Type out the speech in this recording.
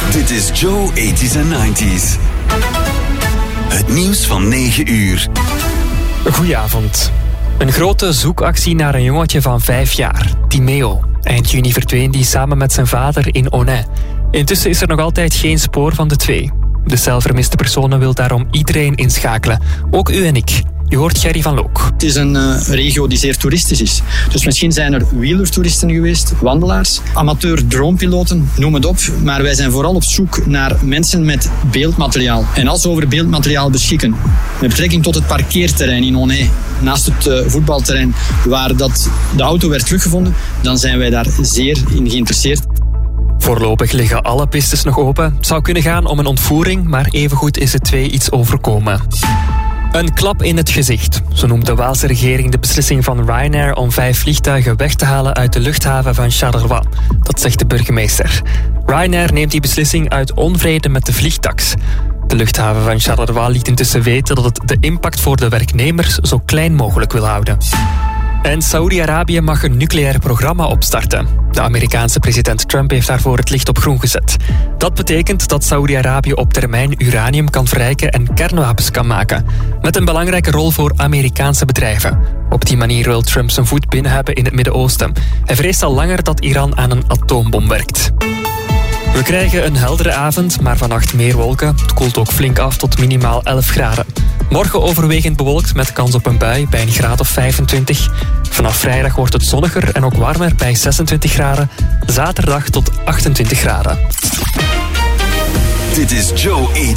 Dit is Joe 80s en 90s. Het nieuws van 9 uur. Goedenavond. Een grote zoekactie naar een jongetje van 5 jaar, Timeo. Eind juni verdween die samen met zijn vader in Onay. Intussen is er nog altijd geen spoor van de twee. De cel vermiste personen wil daarom iedereen inschakelen. Ook u en ik. Je hoort Gerry van Look. Het is een regio die zeer toeristisch is. Dus misschien zijn er wielertoeristen geweest, wandelaars, amateur dronepiloten, noem het op. Maar wij zijn vooral op zoek naar mensen met beeldmateriaal. En als we over beeldmateriaal beschikken, met betrekking tot het parkeerterrein in Onay, naast het voetbalterrein waar de auto werd teruggevonden, dan zijn wij daar zeer in geïnteresseerd. Voorlopig liggen alle pistes nog open. Het zou kunnen gaan om een ontvoering, maar evengoed is de twee iets overkomen. Een klap in het gezicht. Zo noemt de Waalse regering de beslissing van Ryanair om 5 vliegtuigen weg te halen uit de luchthaven van Charleroi. Dat zegt de burgemeester. Ryanair neemt die beslissing uit onvrede met de vliegtax. De luchthaven van Charleroi liet intussen weten dat het de impact voor de werknemers zo klein mogelijk wil houden. En Saoedi-Arabië mag een nucleair programma opstarten. De Amerikaanse president Trump heeft daarvoor het licht op groen gezet. Dat betekent dat Saoedi-Arabië op termijn uranium kan verrijken en kernwapens kan maken. Met een belangrijke rol voor Amerikaanse bedrijven. Op die manier wil Trump zijn voet binnen hebben in het Midden-Oosten. Hij vreest al langer dat Iran aan een atoombom werkt. We krijgen een heldere avond, maar vannacht meer wolken. Het koelt ook flink af tot minimaal 11 graden. Morgen overwegend bewolkt met kans op een bui bij een graad of 25. Vanaf vrijdag wordt het zonniger en ook warmer bij 26 graden. Zaterdag tot 28 graden. Dit is Joe 80s